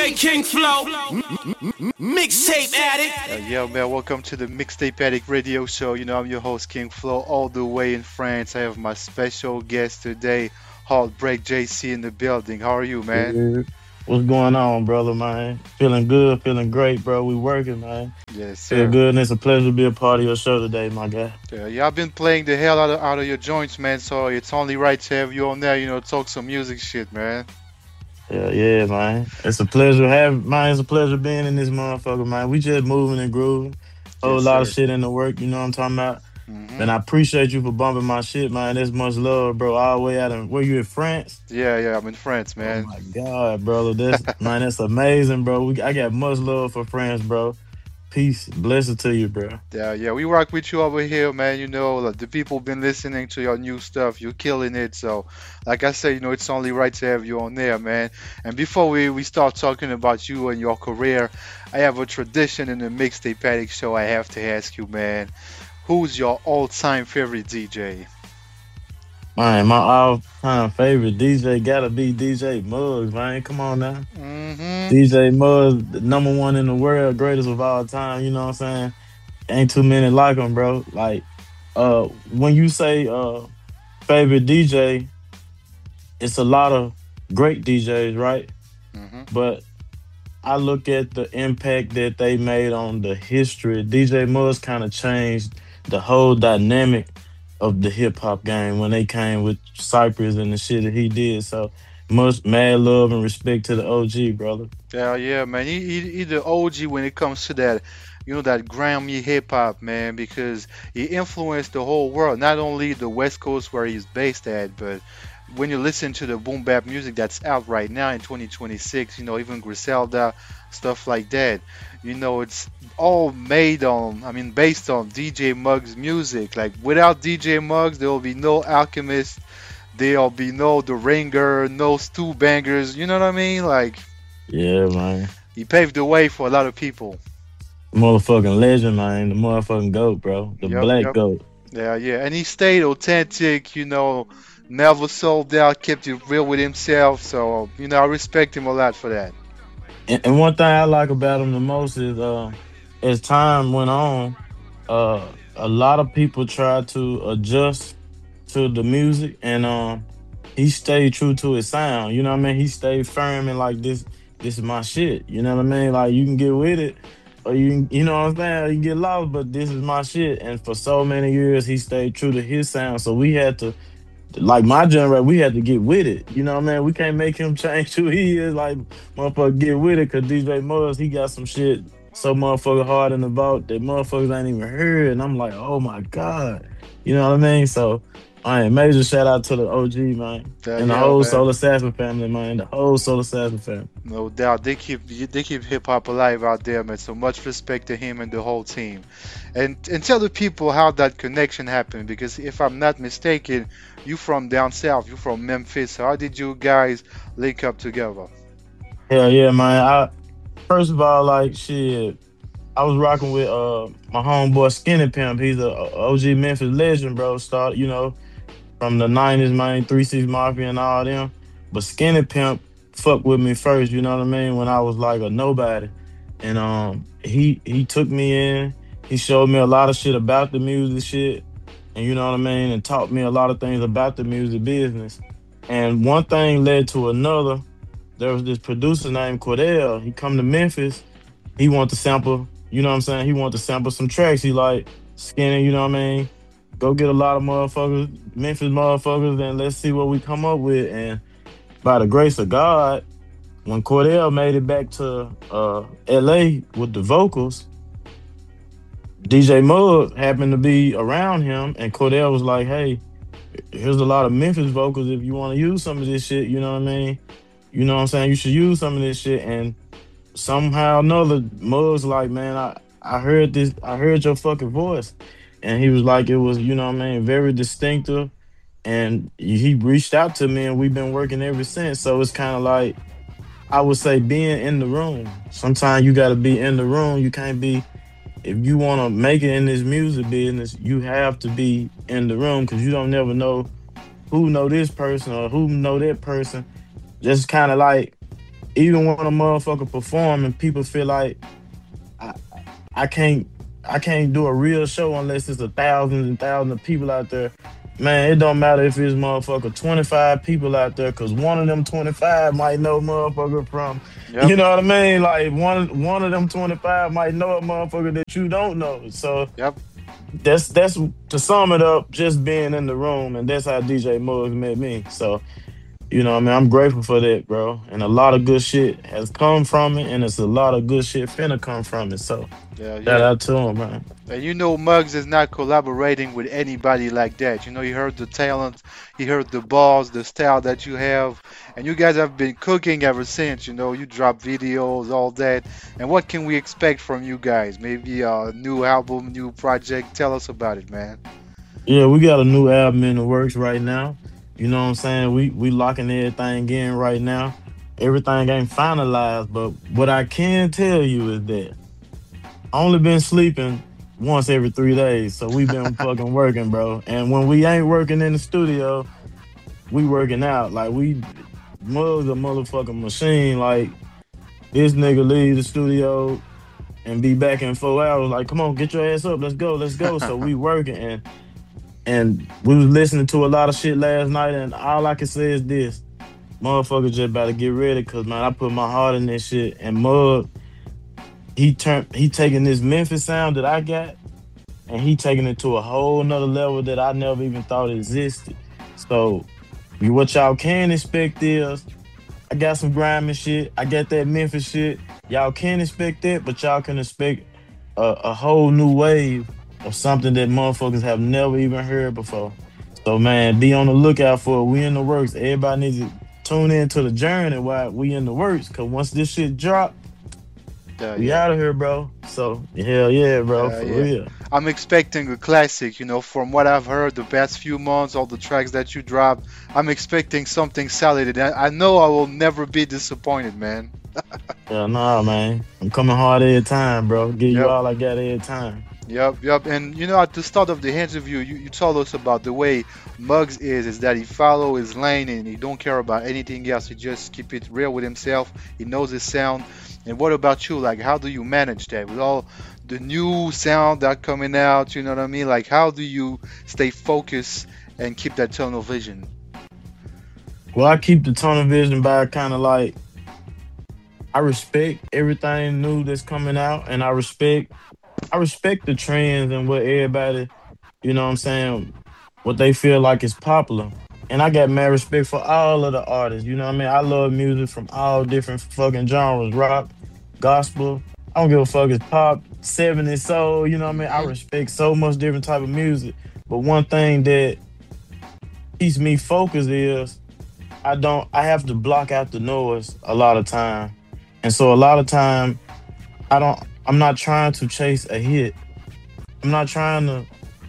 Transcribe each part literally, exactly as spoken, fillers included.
D J King Flow, mixtape addict. Uh, yeah, man, welcome to the Mixtape Addict Radio Show. You know, I'm your host, King Flo, all the way in France. I have my special guest today, Heartbreak J C, in the building. How are you, man? Yeah. What's going on, brother, man? Feeling good, feeling great, bro. We working, man. Yes, Feel sir. good, and it's a pleasure to be a part of your show today, my guy. Yeah, yeah, I've been playing the hell out of, out of your joints, man, so it's only right to have you on there, you know, talk some music shit, man. Yeah, yeah, man. It's a pleasure having, man. It's a pleasure being in this motherfucker, man. We just moving and grooving. Whole Yes, lot of sir. shit in the work, you know what I'm talking about? And hmm I appreciate you for bumping my shit, man. There's much love, bro. All the way out of where you in France? Yeah, yeah, I'm in France, Oh man. my God, brother. That's man, that's amazing, bro. We, I got much love for France, bro. Peace, blessings to you, bro. Yeah, yeah, we rock with you over here, man. You know, like, the people been listening to your new stuff. You're killing it. So, like I said, you know, it's only right to have you on there, man. And before we, we start talking about you and your career, I have a tradition in the Mixtape Addict show. I have to ask you, man, who's your all-time favorite D J? Man, my all-time favorite D J gotta be D J Muggs, man. Come on now. Mm-hmm. D J Muggs, the number one in the world, greatest of all time, you know what I'm saying? Ain't too many like him, bro. Like, uh, when you say uh favorite D J, it's a lot of great D Js, right? Mm-hmm. But I look at the impact that they made on the history. D J Muggs kind of changed the whole dynamic of the hip hop game when they came with Cypress and the shit that he did. So much mad love and respect to the O G, brother. Yeah, yeah, man. He, he, he the O G when it comes to that, you know, that Grammy hip hop, man, because he influenced the whole world, not only the West Coast where he's based at, but when you listen to the boom bap music that's out right now in twenty twenty-six, you know, even Griselda, stuff like that, you know, it's all made on, I mean, based on D J Muggs' music. Like, without D J Muggs, there will be no Alchemist, there'll be no The Ringer, no Stu Bangers, you know what I mean? Like, Yeah, man. he paved the way for a lot of people. Motherfucking legend, man. The motherfucking goat, bro. The Yep, black yep. goat. Yeah, yeah. And he stayed authentic, you know, never sold out, kept it real with himself. So, you know, I respect him a lot for that. And, and one thing I like about him the most is uh as time went on, uh a lot of people tried to adjust to the music and um he stayed true to his sound. You know what I mean? He stayed firm and like this this is my shit. You know what I mean? Like you can get with it or you can, you know what I'm saying? You can get lost, but this is my shit. And for so many years he stayed true to his sound. So we had to like my generation, we had to get with it. You know what I mean? We can't make him change who he is. Like, motherfucker, get with it. Cause D J Muggs, he got some shit so motherfucker hard in the vault that motherfuckers ain't even heard. And I'm like, oh my God. You know what I mean? So, I ain't major shout out to the O G, man. Uh, And the yeah, whole man. Soul Assassin family, man. The whole Soul Assassin family. No doubt. They keep they keep hip hop alive out there, man. So much respect to him and the whole team. And and tell the people how that connection happened, because if I'm not mistaken, you from down south, you from Memphis. So how did you guys link up together? Hell yeah, man. I first of all, like shit, I was rocking with uh my homeboy Skinny Pimp. He's a O G Memphis legend, bro. Start, you know, from the nineties, man, three six Mafia and all them. But Skinny Pimp fucked with me first, you know what I mean, when I was like a nobody. And um he he took me in, he showed me a lot of shit about the music shit, and you know what I mean, and taught me a lot of things about the music business. And one thing led to another. There was this producer named Cordell. He come to Memphis. He want to sample, you know what I'm saying? He want to sample some tracks. He like Skinny, you know what I mean? Go get a lot of motherfuckers, Memphis motherfuckers, and let's see what we come up with. And by the grace of God, when Cordell made it back to uh, L A with the vocals, D J Mugg happened to be around him, and Cordell was like, "Hey, here's a lot of Memphis vocals. If you want to use some of this shit, you know what I mean? You know what I'm saying? You should use some of this shit." And somehow or another, Muggs like, "Man, I I heard this. I heard your fucking voice." And he was like, it was, you know what I mean, very distinctive. And he reached out to me, and we've been working ever since. So it's kind of like, I would say, being in the room. Sometimes you got to be in the room. You can't be, if you want to make it in this music business, you have to be in the room, because you don't never know who know this person or who know that person. Just kind of like even when a motherfucker perform and people feel like I, I can't I can't do a real show unless it's a thousands and thousands of people out there. Man, it don't matter if it's motherfucker twenty-five people out there, cause one of them twenty-five might know motherfucker from, Yep. you know what I mean? Like one one of them twenty-five might know a motherfucker that you don't know. So Yep. that's that's to sum it up, just being in the room, and that's how D J Muggs met me. So you know, what I mean, I'm grateful for that, bro. And a lot of good shit has come from it, and it's a lot of good shit finna come from it. So Yeah. shout Yeah. out to him, man. And you know, Muggs is not collaborating with anybody like that. You know, you heard the talent, you heard the balls, the style that you have, and you guys have been cooking ever since. You know, you drop videos, all that. And what can we expect from you guys? Maybe a new album, new project. Tell us about it, man. Yeah, we got a new album in the works right now. You know what I'm saying? We we locking everything in right now. Everything ain't finalized, but what I can tell you is that I only been sleeping once every three days. So we been fucking working, bro. And when we ain't working in the studio, we working out. Like we Mug's a motherfucking machine. Like this nigga leave the studio and be back in four hours. Like, come on, get your ass up. Let's go, let's go. So we working, and and we was listening to a lot of shit last night, and all I can say is this: motherfucker just about to get ready, cause man, I put my heart in this shit. And Mug, he turned, he taking this Memphis sound that I got, and he taking it to a whole nother level that I never even thought existed. So, what y'all can expect is I got some grimy shit. I got that Memphis shit. Y'all can expect that, but y'all can expect a, a whole new wave of something that motherfuckers have never even heard before. So man, be on the lookout for it. We in the works. Everybody needs to tune in to the journey while we in the works. Cause once this shit drop, Yeah, we yeah. out of here, bro. So hell yeah, bro, Yeah, for yeah. real. I'm expecting a classic, you know, from what I've heard the past few months, all the tracks that you dropped. I'm expecting something solid. And I I know I will never be disappointed, man. Yeah, nah, man. I'm coming hard every time, bro. Give you Yep. all I got every time. Yep, yep. And you know, at the start of the interview, you, you told us about the way Muggs is, is that he follow his lane and he don't care about anything else. He just keep it real with himself. He knows his sound. And what about you? Like, how do you manage that with all the new sound that coming out? You know what I mean? Like, how do you stay focused and keep that tunnel vision? Well, I keep the tunnel vision by kind of like I respect everything new that's coming out, and I respect I respect the trends and what everybody, you know what I'm saying, what they feel like is popular. And I got mad respect for all of the artists. You know what I mean? I love music from all different fucking genres, rock, gospel. I don't give a fuck it's pop, seventies soul. You know what I mean? I Hmm. respect so much different type of music. But one thing that keeps me focused is I don't I have to block out the noise a lot of time. And so a lot of time I don't I'm not trying to chase a hit. I'm not trying to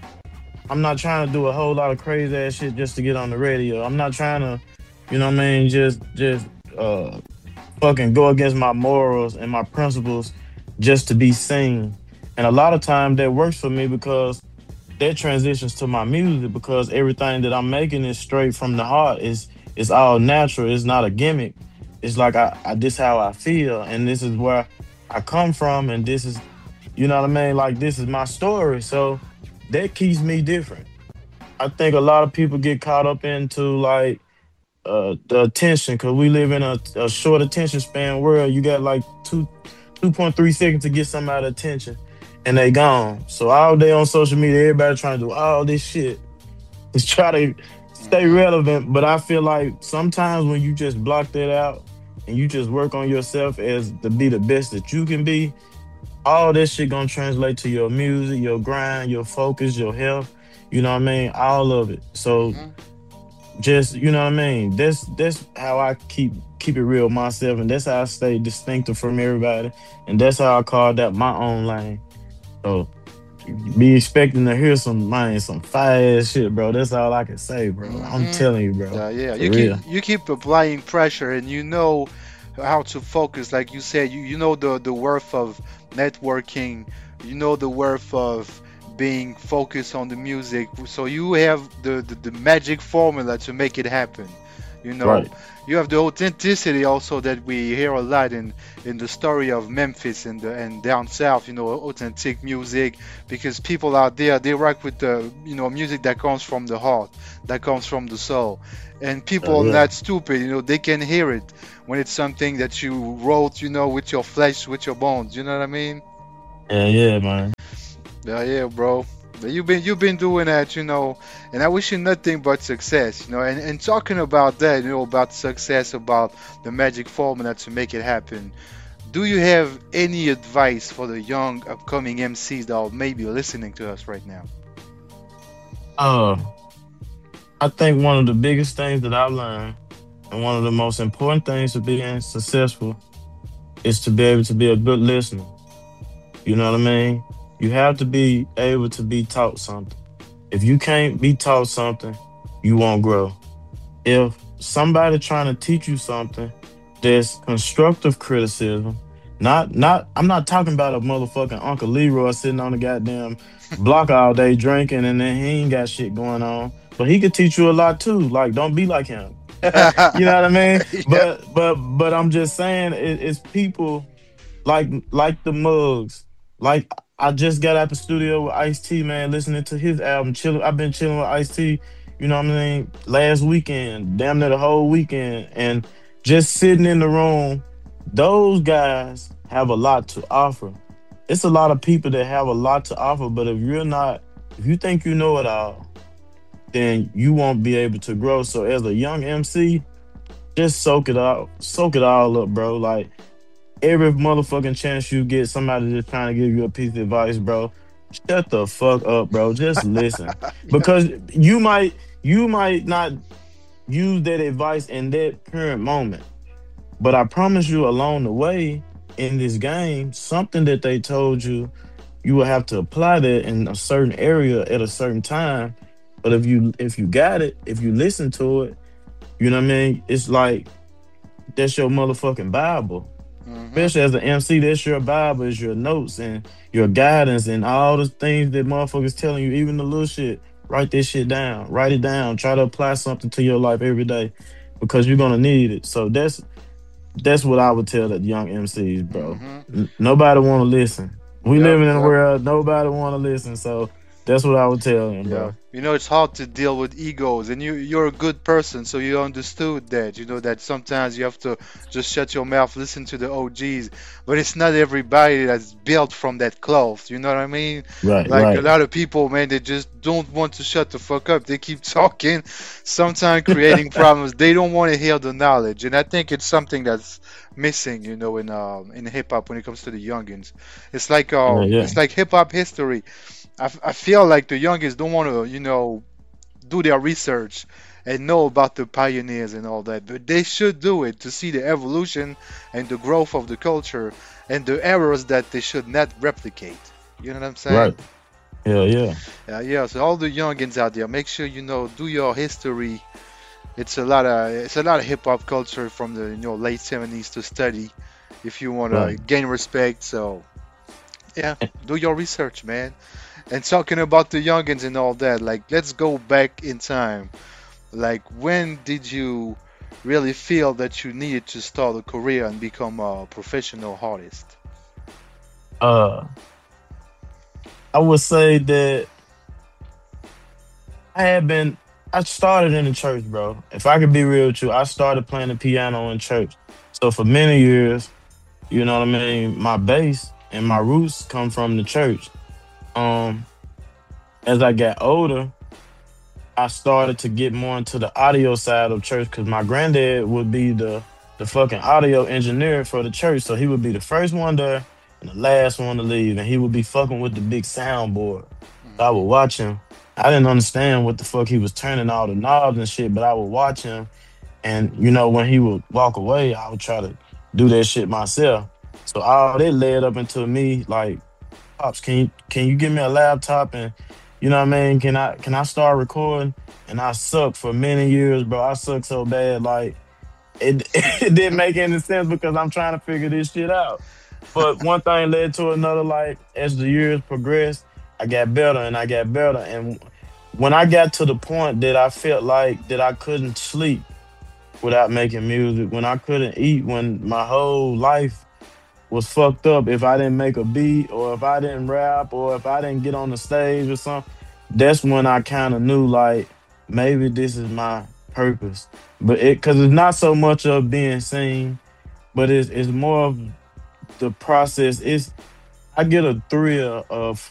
I'm not trying to do a whole lot of crazy ass shit just to get on the radio. I'm not trying to, you know what I mean, just just uh fucking go against my morals and my principles just to be seen. And a lot of time that works for me because that transitions to my music because everything that I'm making is straight from the heart. It's it's all natural. It's not a gimmick. It's like I, I this how I feel, and this is where I come from, and this is, you know what I mean. Like this is my story, so that keeps me different. I think a lot of people get caught up into like uh, the attention because we live in a, a short attention span world. You got like two two point three seconds to get somebody's attention, and they gone. So all day on social media, everybody trying to do all this shit is try to stay Hmm. relevant. But I feel like sometimes when you just block that out and you just work on yourself as to be the best that you can be, all this shit gonna translate to your music, your grind, your focus, your health. You know what I mean? All of it. So Hmm. just you know what I mean. That's that's how I keep keep it real with myself, and that's how I stay distinctive from everybody, and that's how I carved out my own lane. So be expecting to hear some man, some fire ass shit, bro. That's all I can say, bro. I'm Hmm. telling you, bro, Yeah, yeah. for You keep real. you keep applying pressure, and you know how to focus. Like you said, you you know the the worth of networking. You know the worth of being focused on the music. So you have the the, the magic formula to make it happen. You know, Right. you have the authenticity also that we hear a lot in in the story of Memphis and the, and down south. You know, authentic music because people out there they rock with the you know music that comes from the heart, that comes from the soul, and Uh, people are yeah. not stupid. You know, they can hear it when it's something that you wrote. You know, with your flesh, with your bones. You know what I mean? Yeah, yeah, man. Yeah, yeah, bro. But you've been you've been doing that, you know, and I wish you nothing but success, you know. And, and talking about that, you know, about success, about the magic formula to make it happen. Do you have any advice for the young upcoming M Cs that are maybe listening to us right now? Uh, I think one of the biggest things that I've learned, and one of the most important things to being successful, is to be able to be a good listener. You know what I mean? You have to be able to be taught something. If you can't be taught something, you won't grow. If somebody trying to teach you something that's constructive criticism, not not I'm not talking about a motherfucking Uncle Leroy sitting on the goddamn block all day drinking and then he ain't got shit going on. But he could teach you a lot too. Like don't be like him. You know what I mean? Yeah. But but but I'm just saying it, it's people like like the mugs. Like I just got out the studio with Ice T, man, listening to his album. Chilling, I've been chilling with Ice T. You know what I mean? Last weekend, damn near the whole weekend, and just sitting in the room. Those guys have a lot to offer. It's a lot of people that have a lot to offer, but if you're not, if you think you know it all, then you won't be able to grow. So as a young M C, just soak it out, soak it all up, bro. Like every motherfucking chance you get, somebody just trying to give you a piece of advice, bro. Shut the fuck up, bro. Just listen, because you might you might not use that advice in that current moment, but I promise you, along the way in this game, something that they told you, you will have to apply that in a certain area at a certain time. But if you if you got it, if you listen to it, you know what I mean. It's like that's your motherfucking Bible. Hmm. Especially as an M C, that's your Bible, is your notes and your guidance and all the things that motherfuckers telling you, even the little shit. Write this shit down. Write it down. Try to apply something to your life every day because you're gonna need it. So that's that's what I would tell the young M Cs, bro. Hmm. N- nobody want to listen. We Yep. living in a Yep. world nobody want to listen. So that's what I would tell them, Yeah, bro. you know it's hard to deal with egos, and you you're a good person, so you understood that. You know that sometimes you have to just shut your mouth, listen to the O Gs, but it's not everybody that's built from that cloth. You know what I mean? Right, Like a right. lot of people, man, they just don't want to shut the fuck up. They keep talking, sometimes creating problems. They don't want to hear the knowledge, and I think it's something that's missing, you know, in um in hip hop when it comes to the youngins. It's like Yeah, um yeah. it's like hip hop history. I, f- I feel like the youngest don't want to, you know, do their research and know about the pioneers and all that, but they should do it to see the evolution and the growth of the culture and the errors that they should not replicate. You know what I'm saying? Right. Yeah, yeah. Uh, yeah. So all the youngins out there, make sure you know do your history. It's a lot of it's a lot of hip hop culture from the you know late seventies to study if you want to Right. gain respect. So yeah, do your research, man. And talking about the youngins and all that, like let's go back in time. Like when did you really feel that you needed to start a career and become a professional artist? Uh I would say that I had been. I started in the church, bro. If I could be real with you, I started playing the piano in church. So for many years, you know what I mean. My base and my roots come from the church. Um, as I got older, I started to get more into the audio side of church because my granddad would be the the fucking audio engineer for the church. So he would be the first one there and the last one to leave, and he would be fucking with the big soundboard. So I would Hmm. watch him. I didn't understand what the fuck he was turning all the knobs and shit, but I would watch him. And you know, when he would walk away, I would try to do that shit myself. So all that led up into me like, pops, can you can you give me a laptop and you know what I mean? Can I can I start recording? And I sucked for many years, bro. I sucked so bad, like it, it didn't make any sense because I'm trying to figure this shit out. But one thing led to another. Like as the years progressed, I got better and I got better. And when I got to the point that I felt like that I couldn't sleep, without making music. When I couldn't eat, when my whole life was fucked up, if I didn't make a beat or if I didn't rap or if I didn't get on the stage or something, that's when I kind of knew like maybe this is my purpose. But it because it's not so much of being seen, but it's it's more of the process. It's I get a thrill of